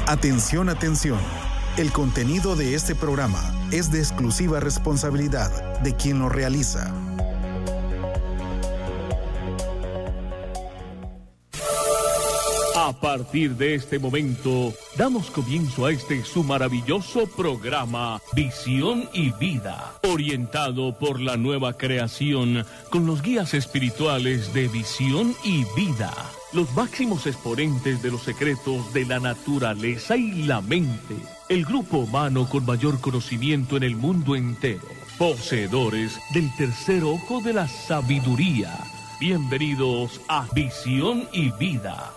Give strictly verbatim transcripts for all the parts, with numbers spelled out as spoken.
Atención, atención. El contenido de este programa es de exclusiva responsabilidad de quien lo realiza. A partir de este momento, damos comienzo a este su maravilloso programa Visión y Vida, orientado por la nueva creación con los guías espirituales de Visión y Vida, los máximos exponentes de los secretos de la naturaleza y la mente, el grupo humano con mayor conocimiento en el mundo entero, poseedores del tercer ojo de la sabiduría. Bienvenidos a Visión y Vida.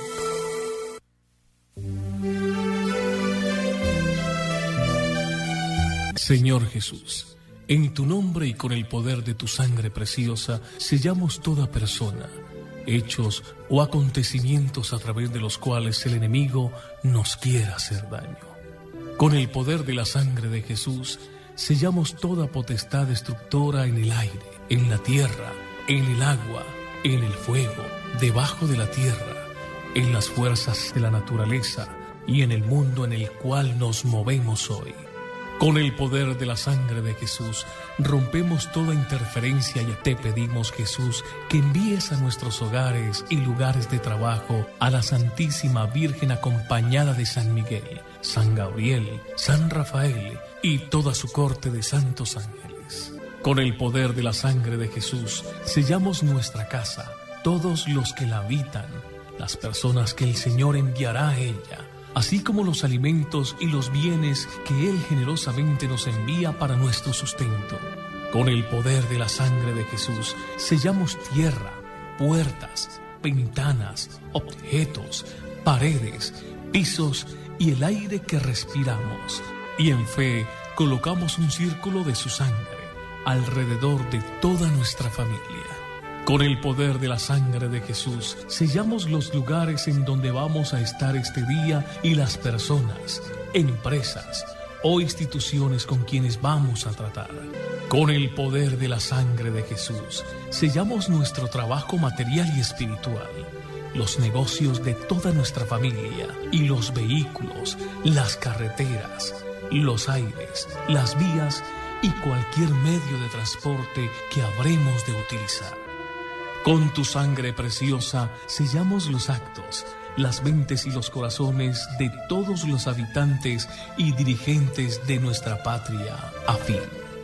Señor Jesús, en tu nombre y con el poder de tu sangre preciosa, sellamos toda persona, hechos o acontecimientos a través de los cuales el enemigo nos quiera hacer daño. Con el poder de la sangre de Jesús, sellamos toda potestad destructora en el aire, en la tierra, en el agua, en el fuego, debajo de la tierra, en las fuerzas de la naturaleza y en el mundo en el cual nos movemos hoy. Con el poder de la sangre de Jesús, rompemos toda interferencia y te pedimos, Jesús, que envíes a nuestros hogares y lugares de trabajo a la Santísima Virgen acompañada de San Miguel, San Gabriel, San Rafael y toda su corte de santos ángeles. Con el poder de la sangre de Jesús, sellamos nuestra casa, todos los que la habitan, las personas que el Señor enviará a ella, así como los alimentos y los bienes que Él generosamente nos envía para nuestro sustento. Con el poder de la sangre de Jesús, sellamos tierra, puertas, ventanas, objetos, paredes, pisos y el aire que respiramos. Y en fe, colocamos un círculo de su sangre alrededor de toda nuestra familia. Con el poder de la sangre de Jesús, sellamos los lugares en donde vamos a estar este día y las personas, empresas o instituciones con quienes vamos a tratar. Con el poder de la sangre de Jesús, sellamos nuestro trabajo material y espiritual, los negocios de toda nuestra familia y los vehículos, las carreteras, los aires, las vías y cualquier medio de transporte que habremos de utilizar. Con tu sangre preciosa sellamos los actos, las mentes y los corazones de todos los habitantes y dirigentes de nuestra patria afín.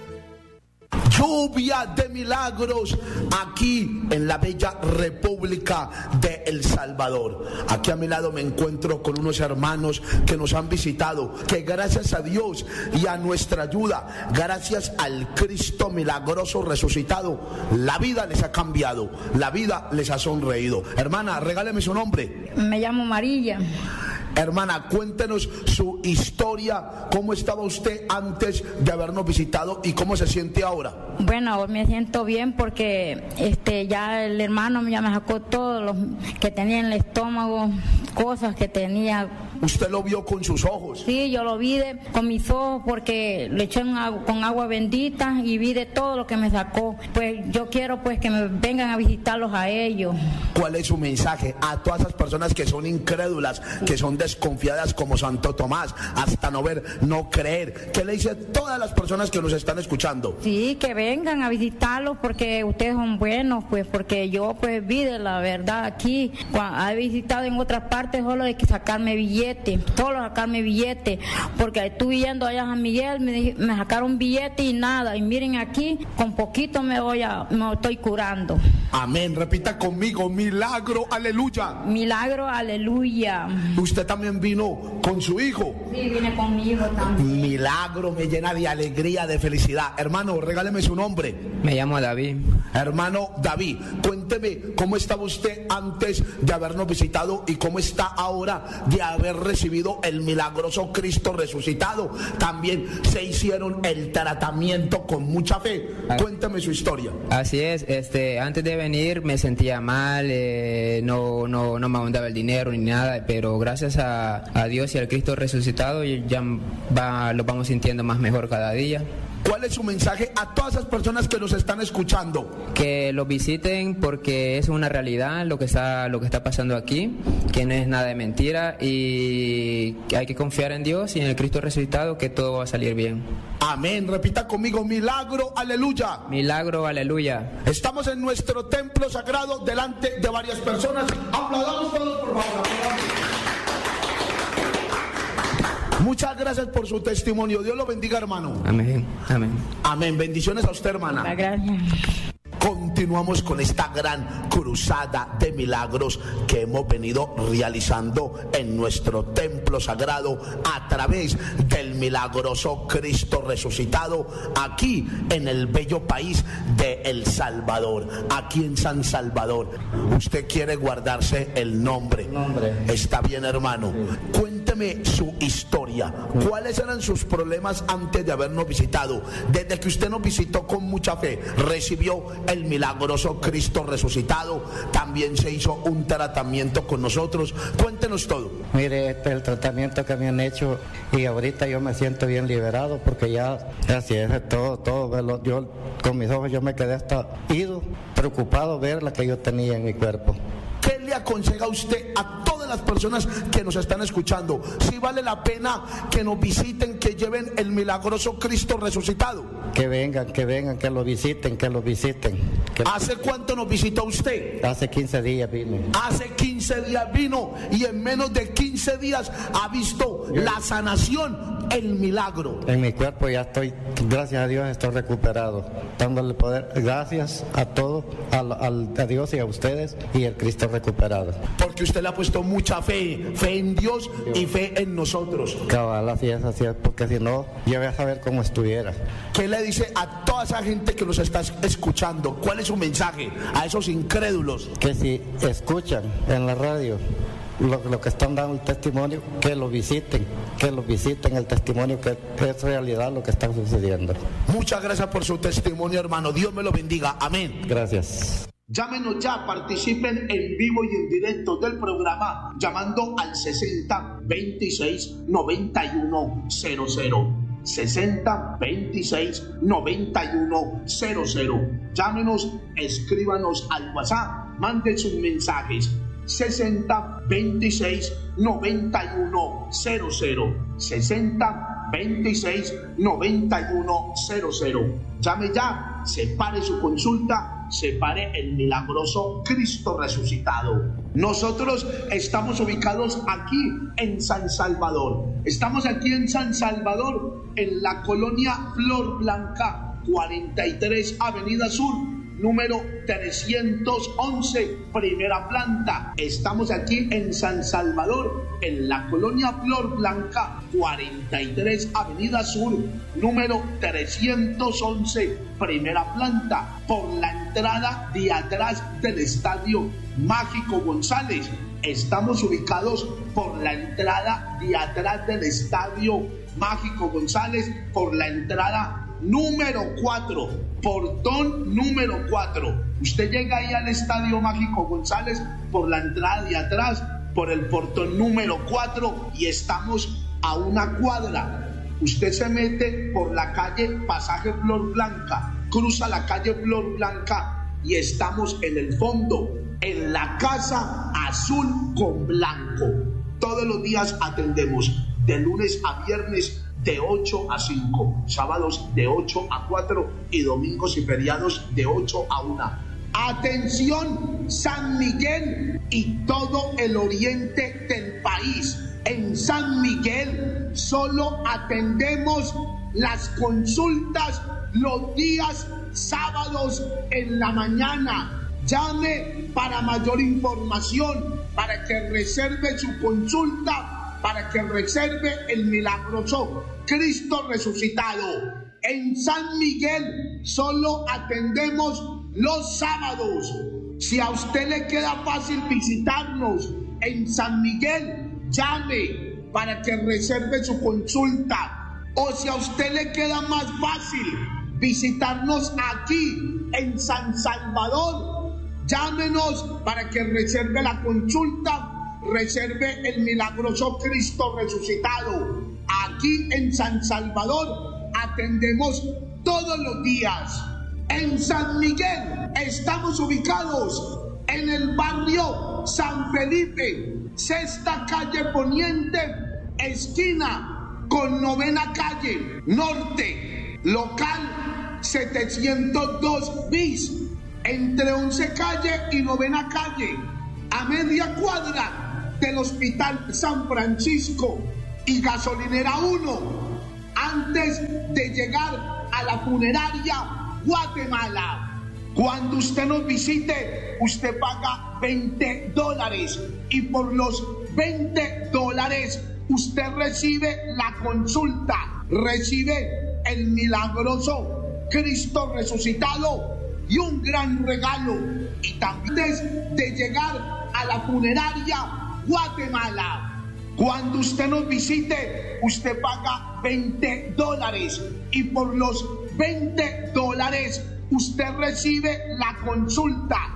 Lluvia de milagros aquí en la bella República de El Salvador. Aquí a mi lado me encuentro con unos hermanos que nos han visitado, que gracias a Dios y a nuestra ayuda, gracias al Cristo milagroso resucitado, la vida les ha cambiado, la vida les ha sonreído. Hermana, regáleme su nombre. Me llamo María. Hermana, cuéntenos su historia, cómo estaba usted antes de habernos visitado y cómo se siente ahora. Bueno, me siento bien porque este ya el hermano ya me sacó todo lo que tenía en el estómago, cosas que tenía. ¿Usted lo vio con sus ojos? Sí, yo lo vi de, con mis ojos porque le eché un agua, con agua bendita y vi de todo lo que me sacó. Pues yo quiero pues que me vengan a visitarlos a ellos. ¿Cuál es su mensaje a todas esas personas que son incrédulas, que son desconfiadas como Santo Tomás, hasta no ver, no creer? ¿Qué le dice a todas las personas que nos están escuchando? Sí, que vengan a visitarlos porque ustedes son buenos, pues porque yo pues vi de la verdad aquí, cuando he visitado en otras partes solo hay que sacarme billetes, solo sacarme billete, porque estuve yendo allá a San Miguel, me, me sacaron billete y nada, y miren aquí, con poquito me voy a, me estoy curando. Amén, repita conmigo, milagro, aleluya. Milagro, aleluya. ¿Usted también vino con su hijo? Sí, vine con mi hijo también. Milagro, me llena de alegría, de felicidad. Hermano, regáleme su nombre. Me llamo David. Hermano David, cuénteme cómo estaba usted antes de habernos visitado y cómo está ahora de haber recibido el milagroso Cristo resucitado. También se hicieron el tratamiento con mucha fe. Cuénteme su historia. Así es, este, antes de venir me sentía mal, eh, no, no, no me abundaba el dinero ni nada, pero gracias a, a Dios y al Cristo resucitado ya va, lo vamos sintiendo más mejor cada día. ¿Cuál es su mensaje a todas esas personas que nos están escuchando? Que lo visiten porque es una realidad lo que está, lo que está pasando aquí, que no es nada de mentira y que hay que confiar en Dios y en el Cristo resucitado, que todo va a salir bien. Amén. Repita conmigo: milagro, aleluya. Milagro, aleluya. Estamos en nuestro templo sagrado delante de varias personas. Aplaudamos todos, por favor. Aplaudamos. Muchas gracias por su testimonio. Dios lo bendiga, hermano. Amén. Amén. Amén. Bendiciones a usted, hermana. Gracias. Continuamos con esta gran cruzada de milagros que hemos venido realizando en nuestro templo sagrado a través del milagroso Cristo resucitado aquí en el bello país de El Salvador, aquí en San Salvador. Usted quiere guardarse el nombre. nombre. Está bien, hermano. Sí. Cuénteme su historia. ¿Cuáles eran sus problemas antes de habernos visitado? Desde que usted nos visitó con mucha fe, recibió el milagroso Cristo resucitado, también se hizo un tratamiento con nosotros. Cuéntenos todo. Mire, este es el tratamiento que me han hecho y ahorita yo me siento bien liberado porque ya, así es, todo, todo, yo con mis ojos yo me quedé hasta ido, preocupado ver la que yo tenía en mi cuerpo. ¿Qué le aconseja usted a todas las personas que nos están escuchando? Si vale la pena que nos visiten, que lleven el milagroso Cristo resucitado. Que vengan, que vengan, que lo visiten, que lo visiten. Que... ¿Hace cuánto nos visitó usted? Hace quince días vine. Hace quince días vino y en menos de quince días ha visto Yo... la sanación, el milagro. En mi cuerpo ya estoy, gracias a Dios, estoy recuperado. Dándole poder, gracias a todos, a, a, a Dios y a ustedes y el Cristo recuperado. Porque usted le ha puesto mucha fe, fe en Dios, Dios. Y fe en nosotros. Cabal, así es, así es, porque si no, yo voy a saber cómo estuviera. ¿Qué le dice a toda esa gente que nos está escuchando? ¿Cuál es su mensaje a esos incrédulos? Que si escuchan en la radio lo, lo que están dando el testimonio, que lo visiten, que lo visiten el testimonio, que es realidad lo que está sucediendo. Muchas gracias por su testimonio, hermano. Dios me lo bendiga. Amén. Gracias. Llámenos ya, participen en vivo y en directo del programa llamando al sesenta veintiséis noventa y uno cero cero. sesenta veintiséis noventa y uno cero cero. Llámenos, escríbanos al WhatsApp, manden sus mensajes. sesenta veintiséis noventa y uno cero cero. sesenta veintiséis noventa y uno cero cero. Llame ya, separe su consulta, separe el milagroso Cristo resucitado. Nosotros estamos ubicados aquí en San Salvador. Estamos aquí en San Salvador, en la colonia Flor Blanca, cuarenta y tres Avenida Sur, número trescientos once, primera planta. Estamos aquí en San Salvador, en la colonia Flor Blanca, cuarenta y tres Avenida Sur, número trescientos once, primera planta, por la entrada de atrás del Estadio Mágico González. Estamos ubicados por la entrada de atrás del Estadio Mágico González, por la entrada número cuatro, portón número cuatro. Usted llega ahí al Estadio Mágico González por la entrada de atrás, por el portón número cuatro, y estamos a una cuadra. Usted se mete por la calle Pasaje Flor Blanca, cruza la calle Flor Blanca y estamos en el fondo, en la Casa Azul con Blanco. Todos los días atendemos de lunes a viernes de ocho a cinco, sábados de ocho a cuatro y domingos y feriados de ocho a una. Atención, San Miguel y todo el oriente del país. En San Miguel solo atendemos las consultas los días sábados en la mañana. Llame para mayor información, para que reserve su consulta, para que reserve el milagroso Cristo resucitado. En San Miguel solo atendemos los sábados. Si a usted le queda fácil visitarnos en San Miguel, llame para que reserve su consulta. O si a usted le queda más fácil visitarnos aquí en San Salvador, llámenos para que reserve la consulta, reserve el milagroso Cristo resucitado. Aquí en San Salvador atendemos todos los días. En San Miguel estamos ubicados en el barrio San Felipe, sexta calle poniente, esquina con novena calle norte, local setecientos dos bis, entre once calle y novena calle, a media cuadra del Hospital San Francisco y Gasolinera uno, antes de llegar a la funeraria Guatemala. Cuando usted nos visite, usted paga veinte dólares y por los veinte dólares usted recibe la consulta, recibe el milagroso Cristo resucitado y un gran regalo. Y también antes de llegar a la funeraria Guatemala, cuando usted nos visite, usted paga veinte dólares y por los veinte dólares usted recibe la consulta,